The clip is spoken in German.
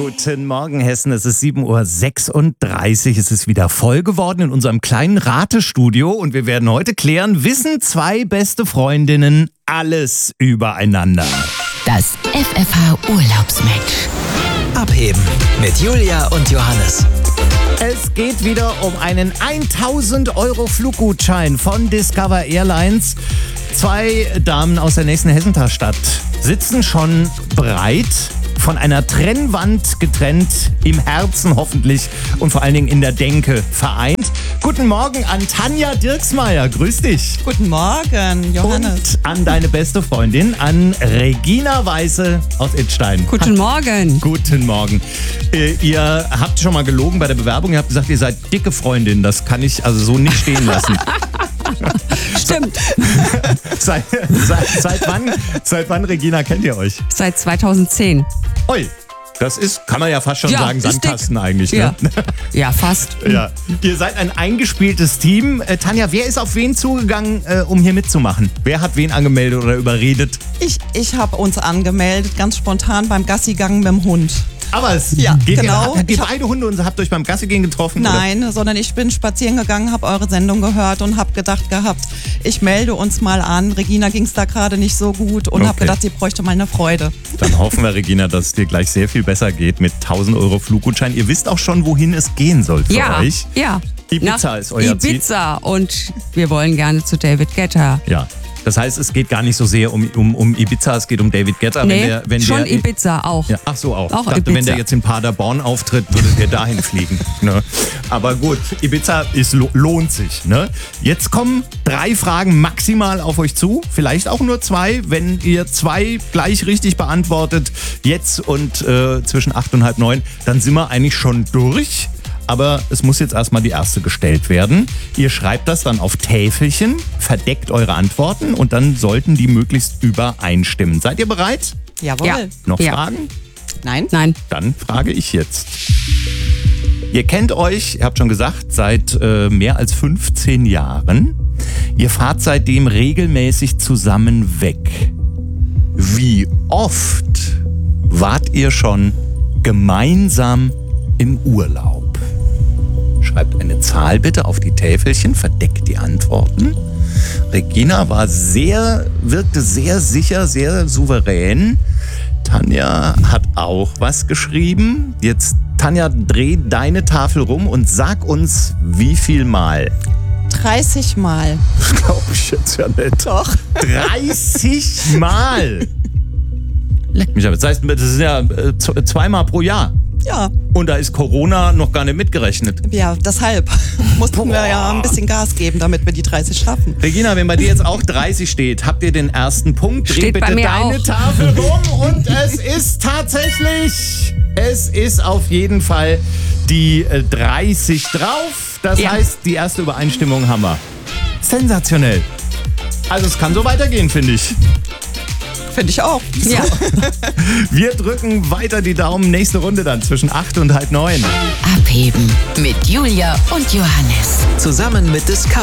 Guten Morgen, Hessen. Es ist 7.36 Uhr. Es ist wieder voll geworden in unserem kleinen Ratestudio. Und wir werden heute klären, wissen zwei beste Freundinnen alles übereinander? Das FFH-Urlaubsmatch. Abheben mit Julia und Johannes. Es geht wieder um einen 1000 € Fluggutschein von Discover Airlines. Zwei Damen aus der nächsten Hessenthal-Stadt sitzen schon bereit, von einer Trennwand getrennt, im Herzen hoffentlich und vor allen Dingen in der Denke vereint. Guten Morgen an Tanja Dirksmeier, grüß dich. Guten Morgen, Johannes. Und an deine beste Freundin, an Regina Weiße aus Idstein. Guten Morgen. Guten Morgen. Ihr habt schon mal gelogen bei der Bewerbung, ihr habt gesagt, ihr seid dicke Freundin. Das kann ich also so nicht stehen lassen. Stimmt. Seit wann, Regina, kennt ihr euch? Seit 2010. Ui, das ist, kann man ja fast schon sagen, ist Sandkasten dick. eigentlich. Ja. Ne? Ja, fast. Ja. Ihr seid ein eingespieltes Team. Tanja, wer ist auf wen zugegangen, um hier mitzumachen? Wer hat wen angemeldet oder überredet? Ich habe uns angemeldet, ganz spontan beim Gassigang mit dem Hund. Aber es Ja, geht genau. Habt ihr beide Hunde und habt euch beim Gassigehen getroffen? Nein, sondern ich bin spazieren gegangen, habe eure Sendung gehört und habe gedacht gehabt, ich melde uns mal an. Regina ging es da gerade nicht so gut und habe gedacht, sie bräuchte mal eine Freude. Dann hoffen wir, Regina, dass es dir gleich sehr viel besser geht mit 1000 € Fluggutschein. Ihr wisst auch schon, wohin es gehen soll für euch. Ja. Ibiza ist euer Ziel. Ibiza und wir wollen gerne zu David Guetta. Ja. Das heißt, es geht gar nicht so sehr um Ibiza, es geht um David Guetta. Nee, wenn schon der, Ibiza auch. Ja, ach so, auch. Auch Ich dachte, Ibiza. wenn der jetzt in Paderborn auftritt, würdet ihr dahin fliegen. Ne? Aber gut, Ibiza lohnt sich. Ne? Jetzt kommen 3 Fragen maximal auf euch zu. Vielleicht auch nur 2. Wenn ihr 2 gleich richtig beantwortet, jetzt und zwischen 8 und halb 9, dann sind wir eigentlich schon durch. Aber es muss jetzt erstmal die erste gestellt werden. Ihr schreibt das dann auf Täfelchen, verdeckt eure Antworten und dann sollten die möglichst übereinstimmen. Seid ihr bereit? Jawohl. Ja. Noch Ja. Fragen? Nein? Nein. Dann frage ich jetzt. Ihr kennt euch, ihr habt schon gesagt, seit mehr als 15 Jahren. Ihr fahrt seitdem regelmäßig zusammen weg. Wie oft wart ihr schon gemeinsam im Urlaub? Schreibt eine Zahl bitte auf die Täfelchen, verdeckt die Antworten. Regina wirkte sehr sicher, sehr souverän. Tanja hat auch was geschrieben. Jetzt, Tanja, dreh deine Tafel rum und sag uns, wie viel Mal. 30 Mal. Das glaube ich jetzt ja nicht. Doch. 30 Mal! Leck mich ab. Das heißt, das ist ja 2 Mal pro Jahr. Ja. Und da ist Corona noch gar nicht mitgerechnet. Ja, deshalb mussten wir ja ein bisschen Gas geben, damit wir die 30 schaffen. Regina, wenn bei dir jetzt auch 30 steht, habt ihr den ersten Punkt. Dreh Steht bei bitte mir deine auch. Tafel rum und es ist tatsächlich, es ist auf jeden Fall die 30 drauf. Das Ja. heißt, die erste Übereinstimmung haben wir. Sensationell. Also es kann so weitergehen, finde ich. Finde ich auch. Ja. Wir drücken weiter die Daumen. Nächste Runde dann zwischen 8 und halb 9. Abheben mit Julia und Johannes. Zusammen mit Discover